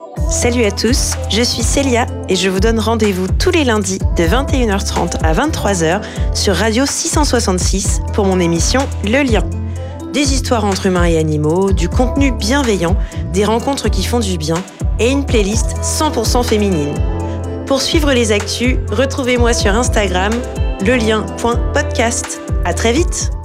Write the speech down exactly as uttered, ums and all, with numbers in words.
Salut à tous, je suis Célia et je vous donne rendez-vous tous les lundis de vingt et une heures trente à vingt-trois heures sur Radio six cent soixante-six pour mon émission Le Lien. Des histoires entre humains et animaux, du contenu bienveillant, des rencontres qui font du bien et une playlist cent pour cent féminine. Pour suivre les actus, retrouvez-moi sur Instagram, lelien point podcast. À très vite!